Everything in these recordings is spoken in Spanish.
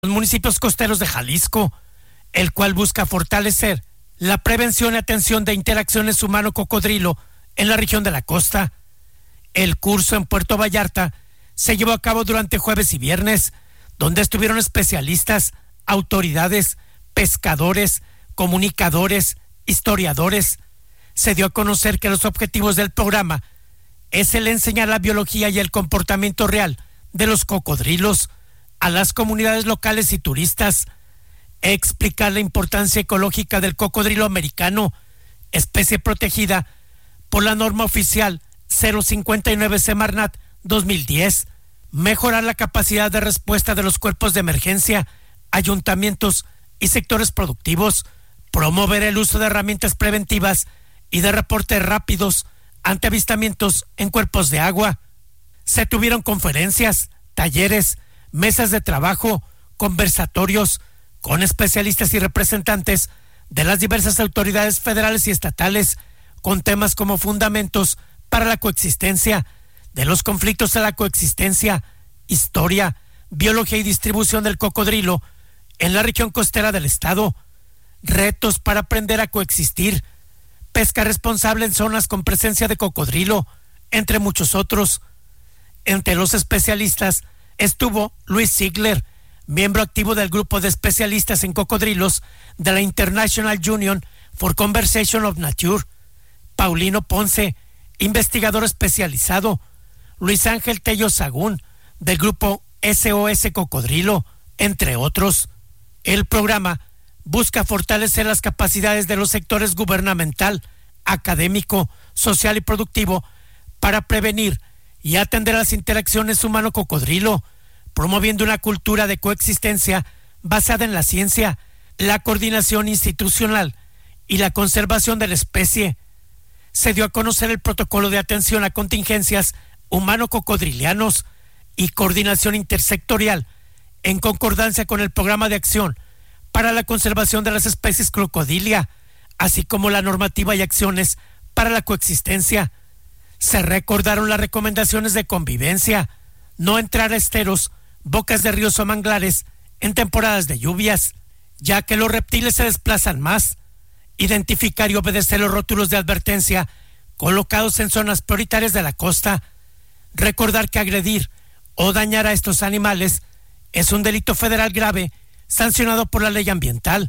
los municipios costeros de Jalisco, el cual busca fortalecer la prevención y atención de interacciones humano-cocodrilo en la región de la costa. El curso en Puerto Vallarta se llevó a cabo durante jueves y viernes, donde estuvieron especialistas, autoridades, pescadores, comunicadores, historiadores. Se dio a conocer que los objetivos del programa es el enseñar la biología y el comportamiento real de los cocodrilos a las comunidades locales y turistas, explicar la importancia ecológica del cocodrilo americano, especie protegida por la norma oficial 059 Semarnat 2010, mejorar la capacidad de respuesta de los cuerpos de emergencia, ayuntamientos y sectores productivos, promover el uso de herramientas preventivas y de reportes rápidos ante avistamientos en cuerpos de agua. Se tuvieron conferencias, talleres, mesas de trabajo, conversatorios con especialistas y representantes de las diversas autoridades federales y estatales, con temas como fundamentos para la coexistencia, de los conflictos a la coexistencia, historia, biología y distribución del cocodrilo en la región costera del estado, retos para aprender a coexistir, pesca responsable en zonas con presencia de cocodrilo, entre muchos otros. Entre los especialistas estuvo Luis Ziegler, miembro activo del grupo de especialistas en cocodrilos de la International Union for Conservation of Nature, Paulino Ponce, investigador especializado, Luis Ángel Tello Sagún, del grupo SOS Cocodrilo, entre otros. El programa busca fortalecer las capacidades de los sectores gubernamental, académico, social y productivo para prevenir y atender las interacciones humano-cocodrilo, promoviendo una cultura de coexistencia basada en la ciencia, la coordinación institucional y la conservación de la especie. Se dio a conocer el protocolo de atención a contingencias humano-cocodrilianos y coordinación intersectorial en concordancia con el programa de acción para la conservación de las especies crocodilia, así como la normativa y acciones para la coexistencia. Se recordaron las recomendaciones de convivencia, no entrar a esteros, bocas de ríos o manglares en temporadas de lluvias, ya que los reptiles se desplazan más, identificar y obedecer los rótulos de advertencia colocados en zonas prioritarias de la costa, recordar que agredir o dañar a estos animales es un delito federal grave sancionado por la ley ambiental.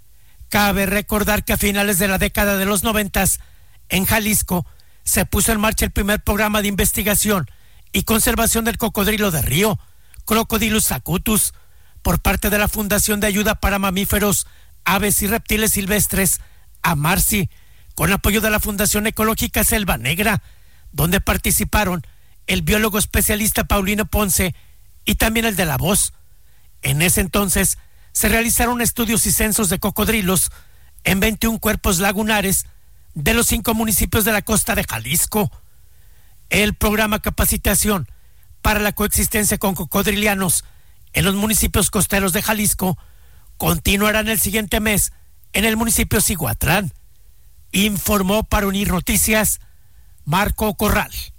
Cabe recordar que a finales de la década de los 90 en Jalisco se puso en marcha el primer programa de investigación y conservación del cocodrilo de río, Crocodylus acutus, por parte de la Fundación de Ayuda para Mamíferos, Aves y Reptiles Silvestres, AMARCI, con apoyo de la Fundación Ecológica Selva Negra, donde participaron el biólogo especialista Paulino Ponce y también el de La Voz. En ese entonces se realizaron estudios y censos de cocodrilos en 21 cuerpos lagunares de los 5 municipios de la costa de Jalisco. El programa Capacitación para la Coexistencia con Cocodrilianos en los municipios costeros de Jalisco continuará en el siguiente mes en el municipio Cihuatlán. Informó para Unir Noticias Marco Corral.